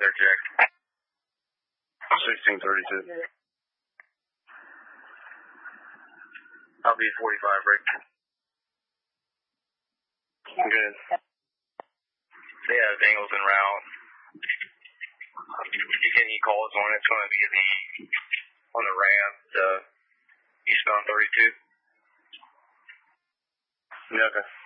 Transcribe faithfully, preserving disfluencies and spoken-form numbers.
there, Jack. sixteen thirty-two. I'll be forty-five, Rick. Good. Yeah, Daniel's en route. If you get any calls on it, it's going to be the, on the ramp, uh, eastbound thirty-two. Yeah, okay.